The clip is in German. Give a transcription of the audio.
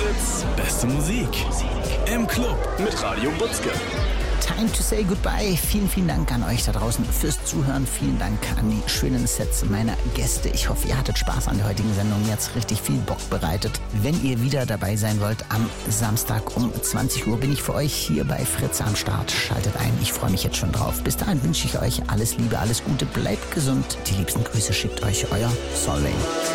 Fritz, beste Musik im Club mit Radio Butzke. Time to say goodbye. Vielen, vielen Dank an euch da draußen fürs Zuhören. Vielen Dank an die schönen Sets meiner Gäste. Ich hoffe, ihr hattet Spaß an der heutigen Sendung. Mir hat's richtig viel Bock bereitet. Wenn ihr wieder dabei sein wollt, am Samstag um 20 Uhr bin ich für euch hier bei Fritz am Start. Schaltet ein, ich freue mich jetzt schon drauf. Bis dahin wünsche ich euch alles Liebe, alles Gute, bleibt gesund. Die liebsten Grüße schickt euch euer Solveig.